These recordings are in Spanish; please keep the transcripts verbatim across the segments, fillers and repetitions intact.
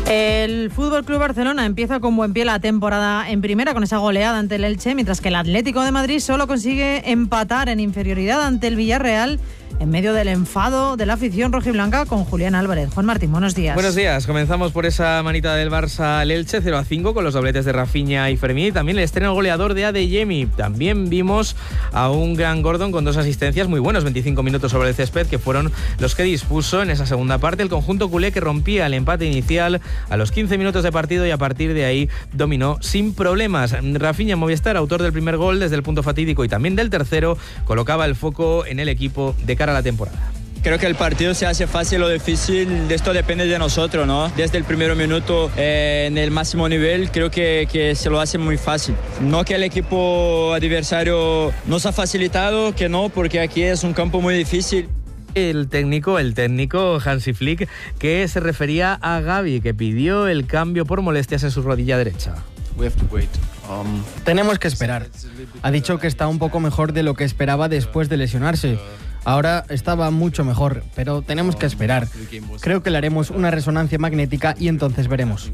El Fútbol Club Barcelona empieza con buen pie la temporada en primera con esa goleada ante el Elche, mientras que el Atlético de Madrid solo consigue empatar en inferioridad ante el Villarreal en medio del enfado de la afición rojiblanca con Julián Álvarez. Juan Martín, buenos días. Buenos días. Comenzamos por esa manita del Barça al Elche, cero a cinco, con los dobletes de Rafinha y Fermín. Y también el estreno goleador de Adeyemi. También vimos a un Grant Gordon con dos asistencias muy buenos, veinticinco minutos sobre el césped, que fueron los que dispuso en esa segunda parte el conjunto culé, que rompía el empate inicial a los quince minutos de partido y a partir de ahí dominó sin problemas. Rafinha Movistar, autor del primer gol desde el punto fatídico y también del tercero, colocaba el foco en el equipo de cara a la temporada. Creo que el partido se hace fácil o difícil, de esto depende de nosotros, ¿no? Desde el primer minuto eh, en el máximo nivel, creo que, que se lo hace muy fácil. No que el equipo adversario nos ha facilitado, que no, porque aquí es un campo muy difícil. El técnico, el técnico Hansi Flick, que se refería a Gavi, que pidió el cambio por molestias en su rodilla derecha. Um, Tenemos que esperar. Ha dicho que está un poco mejor de lo que esperaba después de lesionarse. Ahora estaba mucho mejor, pero tenemos que esperar. Creo que le haremos una resonancia magnética y entonces veremos.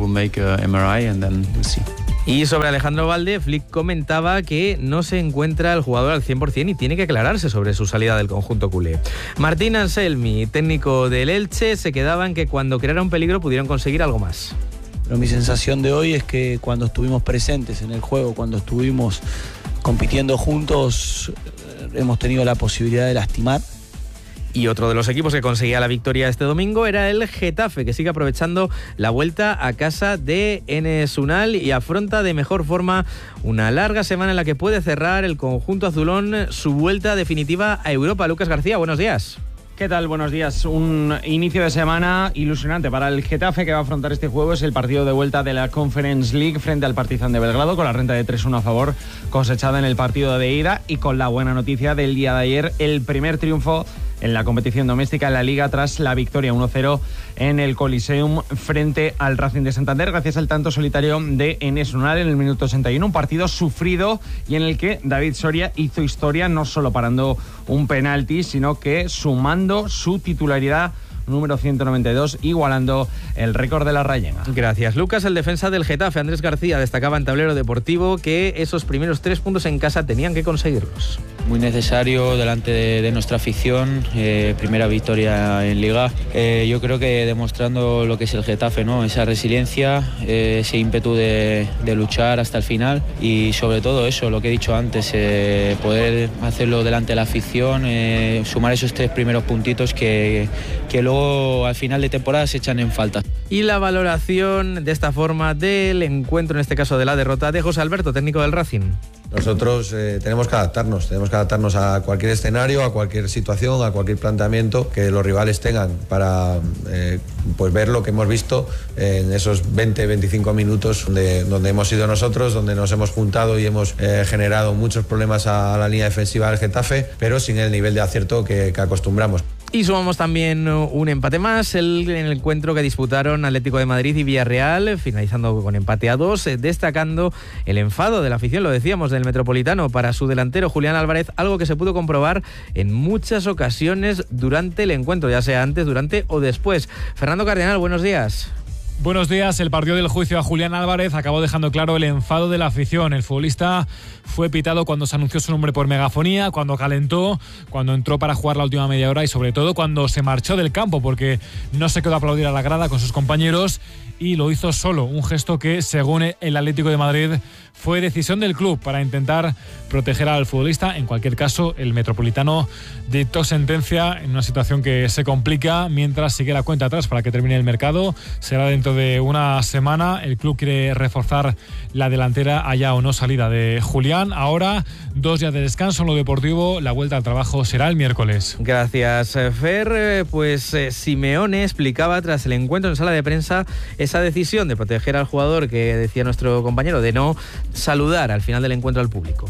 Y sobre Alejandro Balde, Flick comentaba que no se encuentra el jugador al cien por ciento y tiene que aclararse sobre su salida del conjunto culé. Martín Anselmi, técnico del Elche, se quedaba en que cuando creara un peligro pudieron conseguir algo más. Pero mi sensación de hoy es que cuando estuvimos presentes en el juego, cuando estuvimos compitiendo juntos, hemos tenido la posibilidad de lastimar. Y otro de los equipos que conseguía la victoria este domingo era el Getafe, que sigue aprovechando la vuelta a casa de Enes Unal y afronta de mejor forma una larga semana en la que puede cerrar el conjunto azulón su vuelta definitiva a Europa. Lucas García, buenos días. ¿Qué tal? Buenos días. Un inicio de semana ilusionante para el Getafe, que va a afrontar este jueves el partido de vuelta de la Conference League frente al Partizan de Belgrado, con la renta de tres uno a favor cosechada en el partido de ida y con la buena noticia del día de ayer, el primer triunfo en la competición doméstica en la Liga tras la victoria uno cero en el Coliseum frente al Racing de Santander, gracias al tanto solitario de Enes Unal en el minuto sesenta y uno, un partido sufrido y en el que David Soria hizo historia, no solo parando un penalti, sino que sumando su titularidad número ciento noventa y dos, igualando el récord de la Rayenga. Gracias, Lucas. El defensa del Getafe, Andrés García, destacaba en Tablero Deportivo que esos primeros tres puntos en casa tenían que conseguirlos. Muy necesario delante de, de nuestra afición, eh, primera victoria en Liga. Eh, yo creo que demostrando lo que es el Getafe, ¿no? Esa resiliencia, eh, ese ímpetu de, de luchar hasta el final y sobre todo eso, lo que he dicho antes, eh, poder hacerlo delante de la afición, eh, sumar esos tres primeros puntitos que, que luego al final de temporada se echan en falta. Y la valoración de esta forma del encuentro, en este caso de la derrota, de José Alberto, técnico del Racing. Nosotros eh, tenemos que adaptarnos, tenemos que adaptarnos a cualquier escenario, a cualquier situación, a cualquier planteamiento que los rivales tengan para eh, pues ver lo que hemos visto en esos veinte a veinticinco minutos donde, donde hemos sido nosotros, donde nos hemos juntado y hemos eh, generado muchos problemas a, a la línea defensiva del Getafe, pero sin el nivel de acierto que, que acostumbramos. Y sumamos también un empate más el, en el encuentro que disputaron Atlético de Madrid y Villarreal, finalizando con empate a dos, eh, destacando el enfado de la afición, lo decíamos, del Metropolitano para su delantero Julián Álvarez, algo que se pudo comprobar en muchas ocasiones durante el encuentro, ya sea antes, durante o después. Fernando Cardenal, buenos días. Buenos días. El partido del juicio a Julián Álvarez acabó dejando claro el enfado de la afición. El futbolista fue pitado cuando se anunció su nombre por megafonía, cuando calentó, cuando entró para jugar la última media hora y sobre todo cuando se marchó del campo, porque no se quedó a aplaudir a la grada con sus compañeros y lo hizo solo, un gesto que, según el Atlético de Madrid, fue decisión del club para intentar proteger al futbolista. En cualquier caso, el Metropolitano dictó sentencia en una situación que se complica mientras sigue la cuenta atrás para que termine el mercado. Será dentro de una semana. El club quiere reforzar la delantera, haya o no salida de Julián. Ahora, dos días de descanso en lo deportivo. La vuelta al trabajo será el miércoles. Gracias, Fer. Pues eh, Simeone explicaba tras el encuentro en sala de prensa esa decisión de proteger al jugador que decía nuestro compañero de no saludar al final del encuentro al público.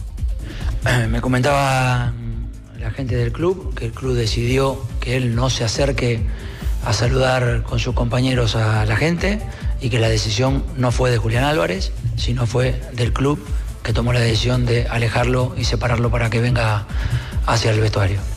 Me comentaba la gente del club que el club decidió que él no se acerque a saludar con sus compañeros a la gente y que la decisión no fue de Julián Álvarez, sino fue del club, que tomó la decisión de alejarlo y separarlo para que venga hacia el vestuario.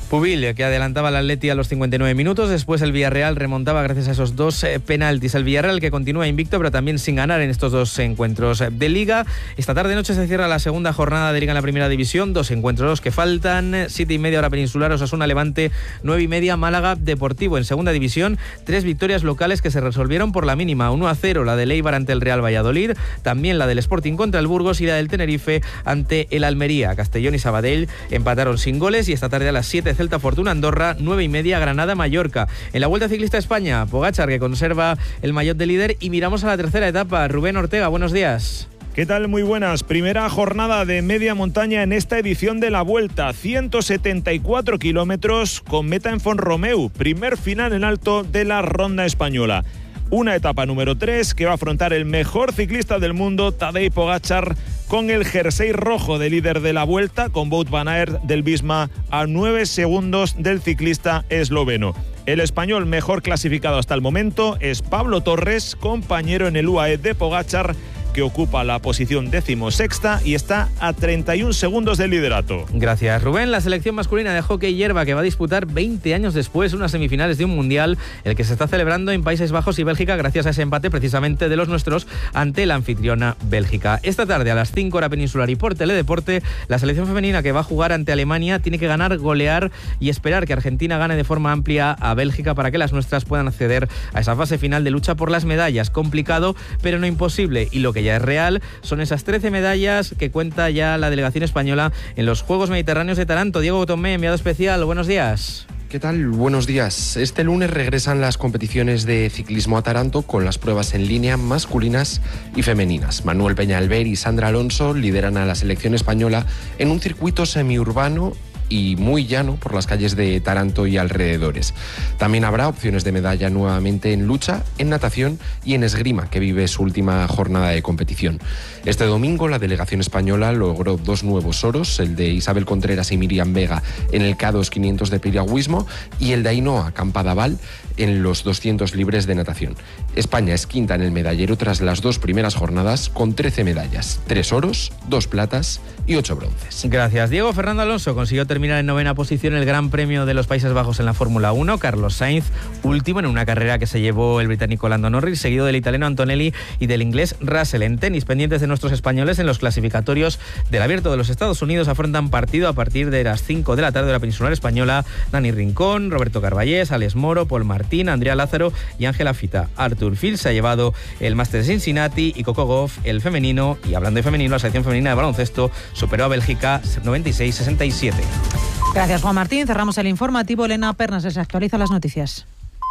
Pubil, que adelantaba al Atleti a los cincuenta y nueve minutos, después el Villarreal remontaba gracias a esos dos eh, penaltis. El Villarreal que continúa invicto, pero también sin ganar en estos dos encuentros de Liga. Esta tarde-noche se cierra la segunda jornada de Liga en la Primera División, dos encuentros los que faltan, siete y media hora peninsular, Osasuna Levante, nueve y media Málaga Deportivo. En Segunda División, tres victorias locales que se resolvieron por la mínima, uno a cero, la del Eibar ante el Real Valladolid, también la del Sporting contra el Burgos y la del Tenerife ante el Almería. Castellón y Sabadell empataron sin goles y esta tarde a las siete Celta Fortuna Andorra, nueve y media Granada Mallorca. En la Vuelta Ciclista a España, Pogačar que conserva el maillot de líder y miramos a la tercera etapa. Rubén Ortega, buenos días. ¿Qué tal? Muy buenas. Primera jornada de media montaña en esta edición de la Vuelta. ciento setenta y cuatro kilómetros con meta en Font-Romeu. Primer final en alto de la Ronda Española. Una etapa número tres que va a afrontar el mejor ciclista del mundo, Tadej Pogačar, con el jersey rojo de líder de la Vuelta, con Wout van Aert del Visma a nueve segundos del ciclista esloveno. El español mejor clasificado hasta el momento es Pablo Torres, compañero en el U A E de Pogačar, que ocupa la posición decimosexta y está a treinta y un segundos del liderato. Gracias, Rubén. La selección masculina de hockey hierba que va a disputar veinte años después unas semifinales de un mundial, el que se está celebrando en Países Bajos y Bélgica gracias a ese empate precisamente de los nuestros ante la anfitriona Bélgica. Esta tarde a las cinco hora peninsular y por Teledeporte, la selección femenina que va a jugar ante Alemania tiene que ganar, golear y esperar que Argentina gane de forma amplia a Bélgica para que las nuestras puedan acceder a esa fase final de lucha por las medallas. Complicado, pero no imposible, y lo que ya es real son esas trece medallas que cuenta ya la delegación española en los Juegos Mediterráneos de Taranto. Diego Tomé, enviado especial, buenos días. ¿Qué tal? Buenos días. Este lunes regresan las competiciones de ciclismo a Taranto con las pruebas en línea masculinas y femeninas. Manuel Peñalver y Sandra Alonso lideran a la selección española en un circuito semiurbano y muy llano por las calles de Taranto y alrededores. También habrá opciones de medalla nuevamente en lucha, en natación y en esgrima, que vive su última jornada de competición. Este domingo la delegación española logró dos nuevos oros, el de Isabel Contreras y Miriam Vega en el K dos quinientos de piragüismo y el de Ainhoa Campadaval en los doscientos libres de natación. España es quinta en el medallero tras las dos primeras jornadas con trece medallas, tres oros, dos platas y ocho bronces. Gracias, Diego. Fernando Alonso consiguió terminar en novena posición el Gran Premio de los Países Bajos en la Fórmula uno. Carlos Sainz, último en una carrera que se llevó el británico Lando Norris, seguido del italiano Antonelli y del inglés Russell. En tenis, pendientes de nuestros españoles en los clasificatorios del Abierto de los Estados Unidos, afrontan partido a partir de las cinco de la tarde de la peninsular española Dani Rincón, Roberto Carballés, Alex Moro, Paul Martín, Andrea Lázaro y Ángela Fita. Arthur Fils se ha llevado el Máster de Cincinnati y Coco Gauff el femenino. Y hablando de femenino, la selección femenina de baloncesto superó a Bélgica noventa y seis a sesenta y siete. Gracias, Juan Martín. Cerramos el informativo. Elena Pernas les actualiza las noticias.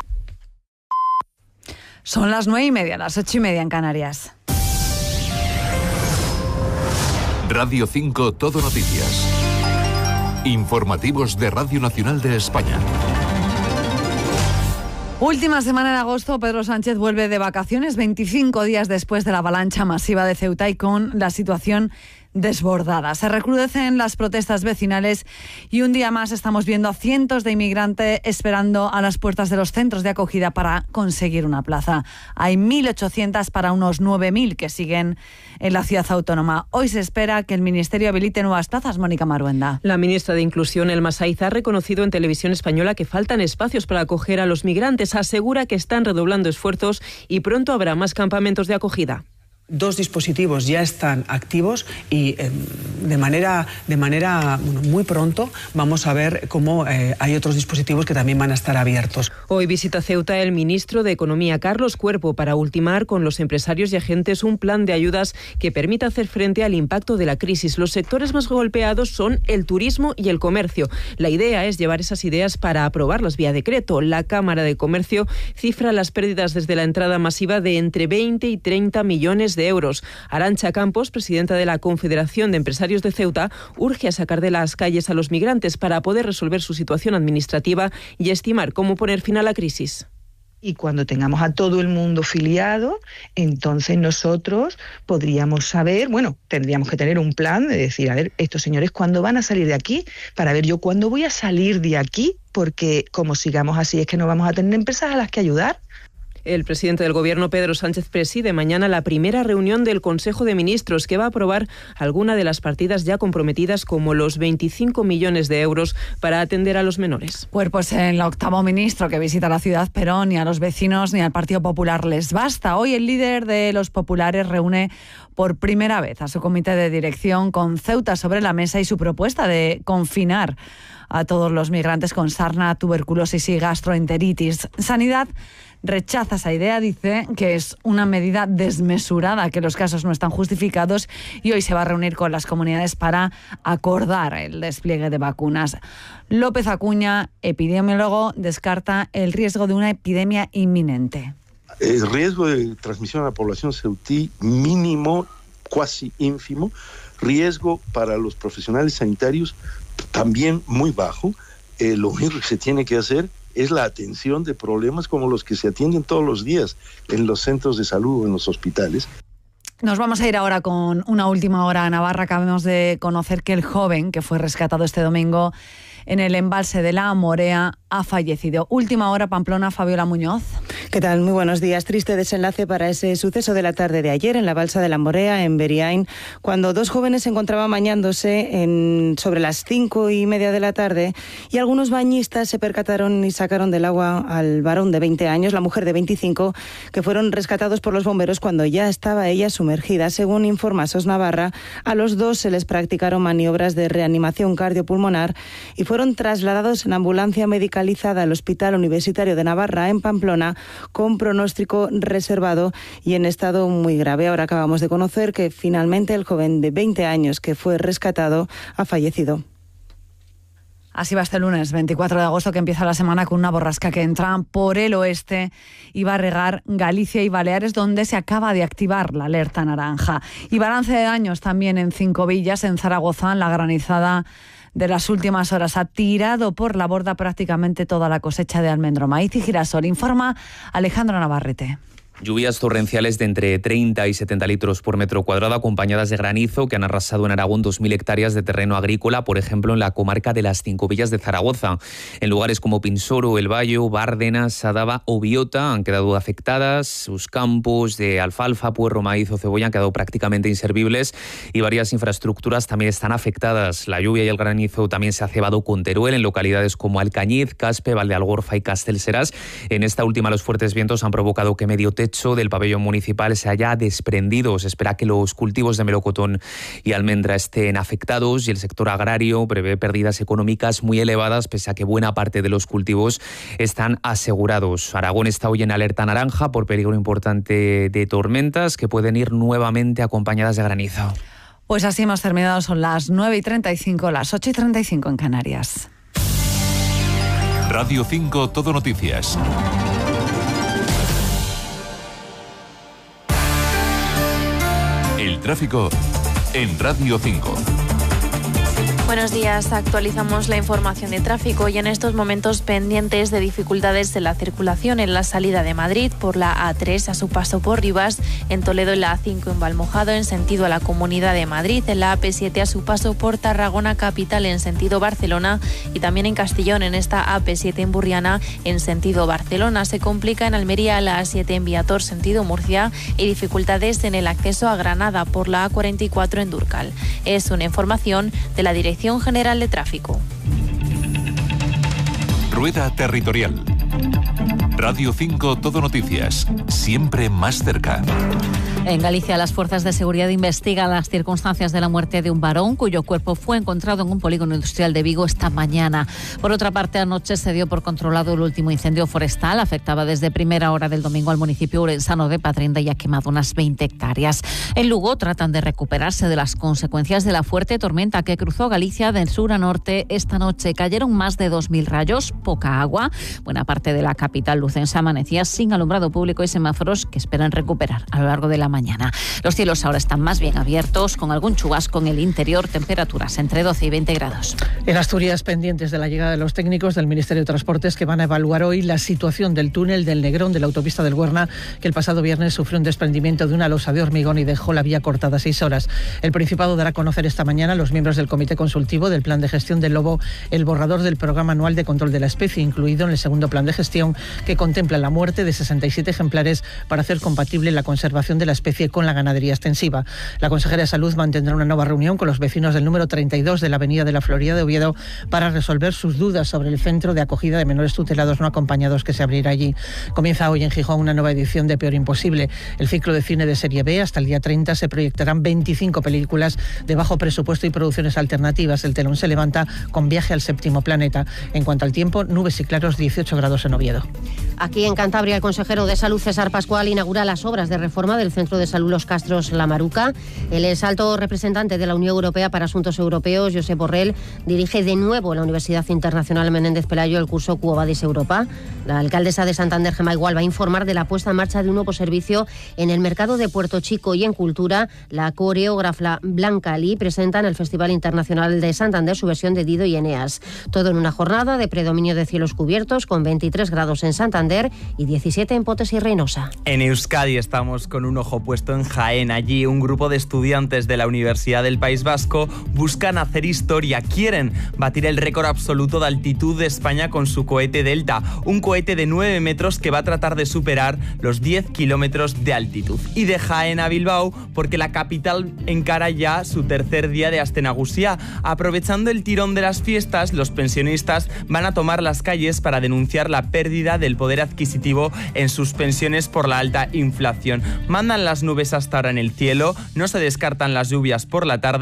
Son las nueve y media, las ocho y media en Canarias. Radio cinco Todo Noticias. Informativos de Radio Nacional de España. Última semana de agosto, Pedro Sánchez vuelve de vacaciones veinticinco días después de la avalancha masiva de Ceuta y con la situación desbordada. Se recrudecen las protestas vecinales y un día más estamos viendo a cientos de inmigrantes esperando a las puertas de los centros de acogida para conseguir una plaza. Hay mil ochocientas para unos nueve mil que siguen en la ciudad autónoma. Hoy se espera que el Ministerio habilite nuevas plazas. Mónica Maruenda. La ministra de Inclusión, Elma Saiz, ha reconocido en Televisión Española que faltan espacios para acoger a los migrantes. Asegura que están redoblando esfuerzos y pronto habrá más campamentos de acogida. Dos dispositivos ya están activos y eh, de manera, de manera bueno, muy pronto vamos a ver cómo eh, hay otros dispositivos que también van a estar abiertos. Hoy visita Ceuta el ministro de Economía, Carlos Cuerpo, para ultimar con los empresarios y agentes un plan de ayudas que permita hacer frente al impacto de la crisis. Los sectores más golpeados son el turismo y el comercio. La idea es llevar esas ideas para aprobarlas vía decreto. La Cámara de Comercio cifra las pérdidas desde la entrada masiva de entre veinte y treinta millones de euros. Arantxa Campos, presidenta de la Confederación de Empresarios de Ceuta, urge a sacar de las calles a los migrantes para poder resolver su situación administrativa y estimar cómo poner fin a la crisis. Y cuando tengamos a todo el mundo filiado, entonces nosotros podríamos saber, bueno, tendríamos que tener un plan de decir, a ver, estos señores, ¿cuándo van a salir de aquí? Para ver yo cuándo voy a salir de aquí, porque como sigamos así es que no vamos a tener empresas a las que ayudar. El presidente del Gobierno, Pedro Sánchez, preside mañana la primera reunión del Consejo de Ministros, que va a aprobar alguna de las partidas ya comprometidas, como los veinticinco millones de euros para atender a los menores. Cuerpos en el octavo ministro que visita la ciudad, pero ni a los vecinos ni al Partido Popular les basta. Hoy el líder de los populares reúne por primera vez a su comité de dirección, con Ceuta sobre la mesa y su propuesta de confinar a todos los migrantes con sarna, tuberculosis y gastroenteritis. Sanidad rechaza esa idea, dice que es una medida desmesurada, que los casos no están justificados, y hoy se va a reunir con las comunidades para acordar el despliegue de vacunas. López Acuña, epidemiólogo, descarta el riesgo de una epidemia inminente. El riesgo de transmisión a la población ceutí mínimo, cuasi ínfimo. Riesgo para los profesionales sanitarios también muy bajo. Eh, lo único que se tiene que hacer es la atención de problemas como los que se atienden todos los días en los centros de salud o en los hospitales. Nos vamos a ir ahora con una última hora a Navarra. Acabamos de conocer que el joven que fue rescatado este domingo en el embalse de la Morea ha fallecido. Última hora, Pamplona, Fabiola Muñoz. ¿Qué tal? Muy buenos días. Triste desenlace para ese suceso de la tarde de ayer en la balsa de la Morea, en Beriain, cuando dos jóvenes se encontraban bañándose en, sobre las cinco y media de la tarde, y algunos bañistas se percataron y sacaron del agua al varón de veinte años, la mujer de veinticinco, que fueron rescatados por los bomberos cuando ya estaba ella sumergida. Según informa SOS Navarra, a los dos se les practicaron maniobras de reanimación cardiopulmonar y fueron trasladados en ambulancia medicalizada al Hospital Universitario de Navarra, en Pamplona, con pronóstico reservado y en estado muy grave. Ahora acabamos de conocer que finalmente el joven de veinte años que fue rescatado ha fallecido. Así va este lunes, veinticuatro de agosto, que empieza la semana con una borrasca que entra por el oeste y va a regar Galicia y Baleares, donde se acaba de activar la alerta naranja. Y balance de daños también en Cinco Villas, en Zaragoza. La granizada de las últimas horas ha tirado por la borda prácticamente toda la cosecha de almendro, maíz y girasol. Informa Alejandro Navarrete. Lluvias torrenciales de entre treinta y setenta litros por metro cuadrado, acompañadas de granizo, que han arrasado en Aragón dos mil hectáreas de terreno agrícola, por ejemplo en la comarca de las Cinco Villas de Zaragoza. En lugares como Pinsoro, El Bayo, Bárdenas, Sadaba o Biota han quedado afectadas. Sus campos de alfalfa, puerro, maíz o cebolla han quedado prácticamente inservibles, y varias infraestructuras también están afectadas. La lluvia y el granizo también se ha cebado con Teruel en localidades como Alcañiz, Caspe, Valdealgorfa y Castelserás. En esta última, los fuertes vientos han provocado que medio techo del pabellón municipal se haya desprendido. Se espera que los cultivos de melocotón y almendra estén afectados, y el sector agrario prevé pérdidas económicas muy elevadas, pese a que buena parte de los cultivos están asegurados. Aragón está hoy en alerta naranja por peligro importante de tormentas, que pueden ir nuevamente acompañadas de granizo. Pues así hemos terminado. Son las nueve y treinta y cinco, las ocho y treinta y cinco en Canarias. Radio cinco Todo Noticias. El tráfico en Radio cinco. Buenos días, actualizamos la información de tráfico y en estos momentos pendientes de dificultades de la circulación en la salida de Madrid por la A tres a su paso por Rivas, en Toledo en la A cinco en Valmojado en sentido a la Comunidad de Madrid, en la A P siete a su paso por Tarragona capital en sentido Barcelona, y también en Castellón en esta A P siete en Burriana en sentido Barcelona. Se complica en Almería la A siete en Viator sentido Murcia, y dificultades en el acceso a Granada por la A cuarenta y cuatro en Durcal. Es una información de la Dirección General de Tráfico. Rueda Territorial. Radio cinco Todo Noticias. Siempre más cerca. En Galicia, las fuerzas de seguridad investigan las circunstancias de la muerte de un varón cuyo cuerpo fue encontrado en un polígono industrial de Vigo esta mañana. Por otra parte, anoche se dio por controlado el último incendio forestal. Afectaba desde primera hora del domingo al municipio urensano de Padrinda y ha quemado unas veinte hectáreas. En Lugo tratan de recuperarse de las consecuencias de la fuerte tormenta que cruzó Galicia del sur a norte esta noche. Cayeron más de dos mil rayos, poca agua. Buena parte de la capital lucense amanecía sin alumbrado público y semáforos que esperan recuperar a lo largo de la mañana. Los cielos ahora están más bien abiertos, con algún chubasco en el interior, temperaturas entre doce y veinte grados. En Asturias, pendientes de la llegada de los técnicos del Ministerio de Transportes, que van a evaluar hoy la situación del túnel del Negrón de la autopista del Huerna, que el pasado viernes sufrió un desprendimiento de una losa de hormigón y dejó la vía cortada seis horas. El Principado dará a conocer esta mañana a los miembros del Comité Consultivo del Plan de Gestión del Lobo el borrador del Programa Anual de Control de la Especie, incluido en el segundo plan de gestión, que que contempla la muerte de sesenta y siete ejemplares para hacer compatible la conservación de la especie con la ganadería extensiva. La consejera de Salud mantendrá una nueva reunión con los vecinos del número treinta y dos de la Avenida de la Florida de Oviedo para resolver sus dudas sobre el centro de acogida de menores tutelados no acompañados que se abrirá allí. Comienza hoy en Gijón una nueva edición de Peor Imposible, el ciclo de cine de serie B. Hasta el día treinta se proyectarán veinticinco películas de bajo presupuesto y producciones alternativas. El telón se levanta con Viaje al séptimo planeta. En cuanto al tiempo, nubes y claros, dieciocho grados en Oviedo. Aquí en Cantabria, el consejero de Salud, César Pascual, inaugura las obras de reforma del Centro de Salud Los Castros La Maruca. El ex alto representante de la Unión Europea para Asuntos Europeos, Josep Borrell, dirige de nuevo en la Universidad Internacional Menéndez Pelayo el curso Quo Vadis Europa. La alcaldesa de Santander, Gemma Igual, va a informar de la puesta en marcha de un nuevo servicio en el mercado de Puerto Chico. Y en cultura, la coreógrafa Blanca Lee presenta en el Festival Internacional de Santander su versión de Dido y Eneas. Todo en una jornada de predominio de cielos cubiertos con veintitrés grados en Santander y diecisiete en Potes y Reynosa. En Euskadi estamos con un ojo puesto en Jaén. Allí un grupo de estudiantes de la Universidad del País Vasco buscan hacer historia. Quieren batir el récord absoluto de altitud de España con su cohete Delta, un cohete de nueve metros que va a tratar de superar los diez kilómetros de altitud. Y de Jaén a Bilbao, porque la capital encara ya su tercer día de Aste Nagusia. Aprovechando el tirón de las fiestas, los pensionistas van a tomar las calles para denunciar la pérdida del poder adquisitivo en sus pensiones por la alta inflación. Mandan las nubes hasta ahora en el cielo, no se descartan las lluvias por la tarde.